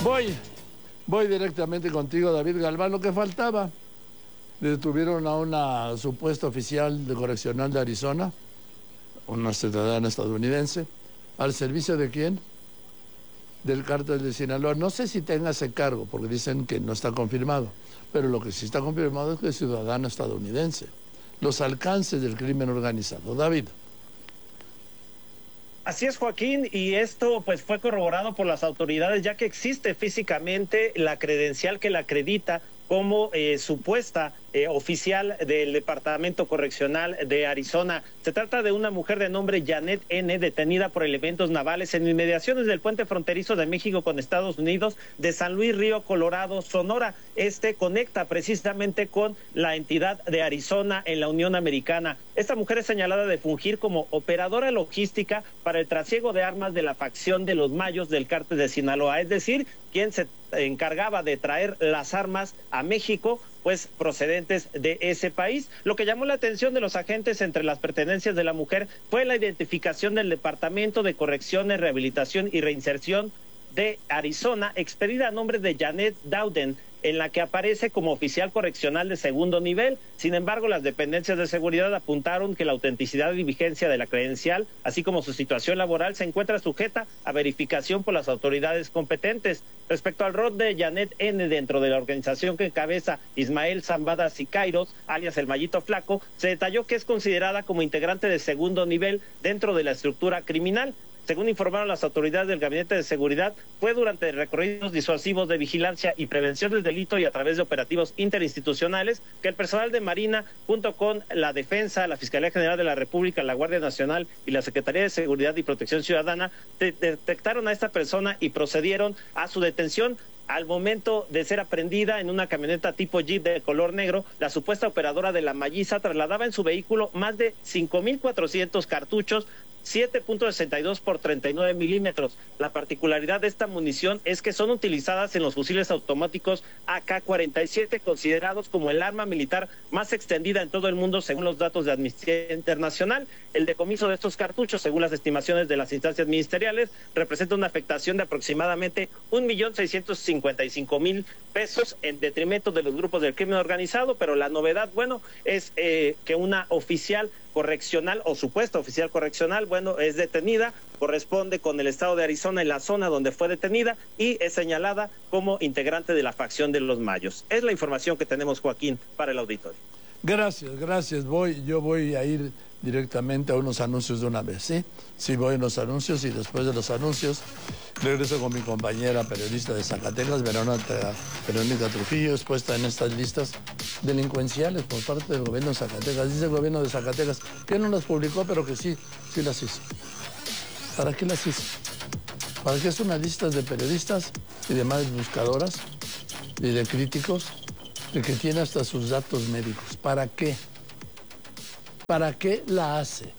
Voy, voy directamente contigo, David Galván. Lo que faltaba, detuvieron a una supuesta oficial de correccional de Arizona, una ciudadana estadounidense. ¿Al servicio de quién? Del cártel de Sinaloa. No sé si tenga ese cargo, porque dicen que no está confirmado, pero lo que sí está confirmado es que es ciudadano estadounidense. Los alcances del crimen organizado. David. Así es, Joaquín, y esto pues fue corroborado por las autoridades, ya que existe físicamente la credencial que la acredita como supuesta oficial del Departamento Correccional de Arizona. Se trata de una mujer de nombre Janet N., detenida por elementos navales en inmediaciones del puente fronterizo de México con Estados Unidos de San Luis Río Colorado, Sonora. Este conecta precisamente con la entidad de Arizona en la Unión Americana. Esta mujer es señalada de fungir como operadora logística para el trasiego de armas de la facción de los Mayos del cártel de Sinaloa, es decir, quien se encargaba de traer las armas a México, pues procedentes de ese país. Lo que llamó la atención de los agentes entre las pertenencias de la mujer fue la identificación del Departamento de Correcciones, Rehabilitación y Reinserción de Arizona, expedida a nombre de Janet Dowden, en la que aparece como oficial correccional de segundo nivel. Sin embargo, las dependencias de seguridad apuntaron que la autenticidad y vigencia de la credencial, así como su situación laboral, se encuentra sujeta a verificación por las autoridades competentes. Respecto al rol de Janet N. dentro de la organización que encabeza Ismael Zambada Sicairos, alias el Mallito Flaco, se detalló que es considerada como integrante de segundo nivel dentro de la estructura criminal. Según informaron las autoridades del Gabinete de Seguridad, fue durante recorridos disuasivos de vigilancia y prevención del delito y a través de operativos interinstitucionales que el personal de Marina, junto con la Defensa, la Fiscalía General de la República, la Guardia Nacional y la Secretaría de Seguridad y Protección Ciudadana, detectaron a esta persona y procedieron a su detención. Al momento de ser aprehendida en una camioneta tipo Jeep de color negro, la supuesta operadora de la Malliza trasladaba en su vehículo más de 5,400 cartuchos, 7.62 por 39 milímetros. La particularidad de esta munición es que son utilizadas en los fusiles automáticos AK-47, considerados como el arma militar más extendida en todo el mundo según los datos de Amnistía Internacional. El decomiso de estos cartuchos, según las estimaciones de las instancias ministeriales, representa una afectación de aproximadamente 1,655,000 pesos en detrimento de los grupos del crimen organizado, pero la novedad, bueno, es que una oficial correccional o supuesta oficial correccional, bueno, es detenida, corresponde con el estado de Arizona en la zona donde fue detenida y es señalada como integrante de la facción de los Mayos. Es la información que tenemos, Joaquín, para el auditorio. Gracias, gracias. Yo voy a ir directamente a unos anuncios de una vez, ¿sí? Sí, voy a unos anuncios y después de los anuncios regreso con mi compañera periodista de Zacatecas, Verónica Trujillo, expuesta en estas listas delincuenciales por parte del gobierno de Zacatecas. Dice el gobierno de Zacatecas que no las publicó, pero que sí las hizo. ¿Para qué las hizo? ¿Para qué son unas listas de periodistas y demás buscadoras y de críticos de que tiene hasta sus datos médicos? ¿Para qué? ¿Para qué la hace?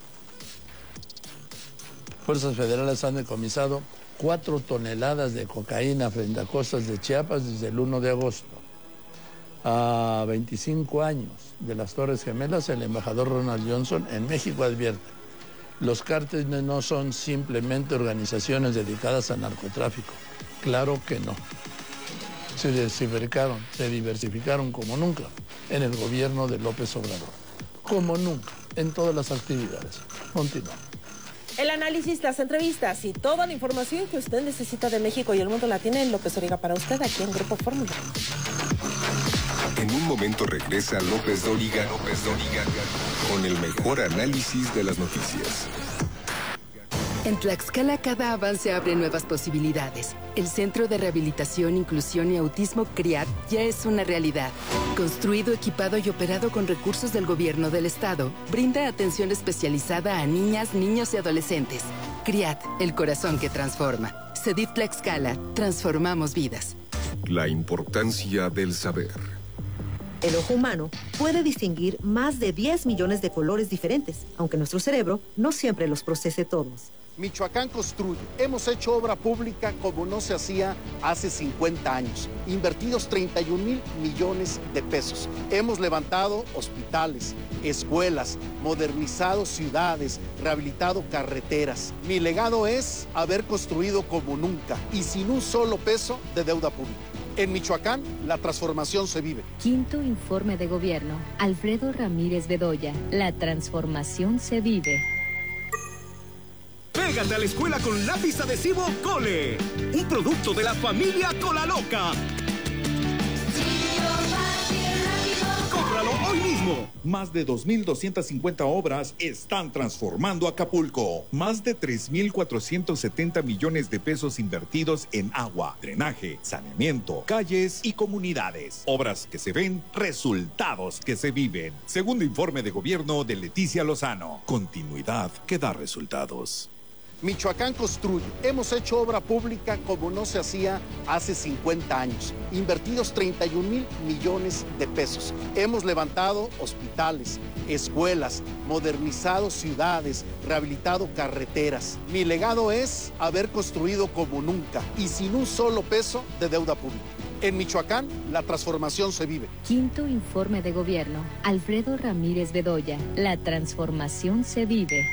Fuerzas federales han decomisado 4 toneladas de cocaína frente a costas de Chiapas desde el 1 de agosto. A 25 años de las Torres Gemelas, el embajador Ronald Johnson en México advierte: los cárteles no son simplemente organizaciones dedicadas al narcotráfico. Claro que no. Se diversificaron como nunca en el gobierno de López Obrador. Como nunca, en todas las actividades. Continuamos. El análisis, las entrevistas y toda la información que usted necesita de México y el mundo la tiene en López Dóriga para usted aquí en Grupo Fórmula. En un momento regresa López Dóriga con el mejor análisis de las noticias. En Tlaxcala cada avance abre nuevas posibilidades. El Centro de Rehabilitación, Inclusión y Autismo CRIAT ya es una realidad. Construido, equipado y operado con recursos del gobierno del estado, brinda atención especializada a niñas, niños y adolescentes. CRIAT, el corazón que transforma. CEDIF Tlaxcala, transformamos vidas. La importancia del saber. El ojo humano puede distinguir más de 10 millones de colores diferentes, aunque nuestro cerebro no siempre los procese todos. Michoacán construye. Hemos hecho obra pública como no se hacía hace 50 años. Invertidos 31,000 millones de pesos. Hemos levantado hospitales, escuelas, modernizado ciudades, rehabilitado carreteras. Mi legado es haber construido como nunca y sin un solo peso de deuda pública. En Michoacán, la transformación se vive. Quinto informe de gobierno. Alfredo Ramírez Bedoya. La transformación se vive. Pégate a la escuela con lápiz adhesivo Cole, un producto de la familia Colaloca. ¡Cómpralo hoy mismo! Más de 2,250 obras están transformando Acapulco. Más de 3,470 millones de pesos invertidos en agua, drenaje, saneamiento, calles y comunidades. Obras que se ven, resultados que se viven. Segundo informe de gobierno de Leticia Lozano. Continuidad que da resultados. Michoacán construye. Hemos hecho obra pública como no se hacía hace 50 años. Invertidos 31,000 millones de pesos. Hemos levantado hospitales, escuelas, modernizado ciudades, rehabilitado carreteras. Mi legado es haber construido como nunca y sin un solo peso de deuda pública. En Michoacán, la transformación se vive. Quinto informe de gobierno. Alfredo Ramírez Bedoya. La transformación se vive.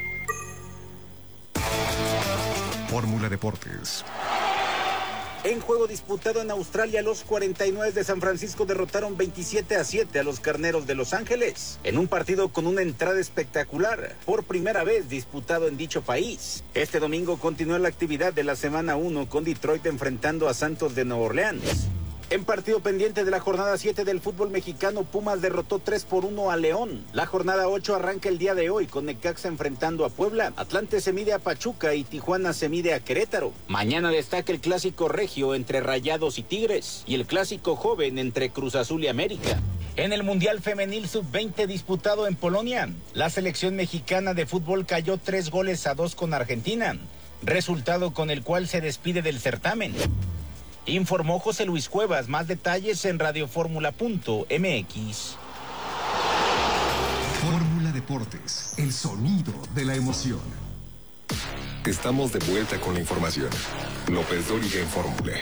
Fórmula Deportes. En juego disputado en Australia, los 49 de San Francisco derrotaron 27-7 a los Carneros de Los Ángeles, en un partido con una entrada espectacular, por primera vez disputado en dicho país. Este domingo continuó la actividad de la semana 1 con Detroit enfrentando a Santos de Nueva Orleans. En partido pendiente de la jornada 7 del fútbol mexicano, Pumas derrotó 3-1 a León. La jornada 8 arranca el día de hoy con Necaxa enfrentando a Puebla. Atlante se mide a Pachuca y Tijuana se mide a Querétaro. Mañana destaca el clásico regio entre Rayados y Tigres y el clásico joven entre Cruz Azul y América. En el Mundial Femenil Sub-20 disputado en Polonia, la selección mexicana de fútbol cayó 3-2 con Argentina, resultado con el cual se despide del certamen. Informó José Luis Cuevas. Más detalles en radioformula.mx. Fórmula Deportes, el sonido de la emoción. Estamos de vuelta con la información. López Dóriga en Fórmula.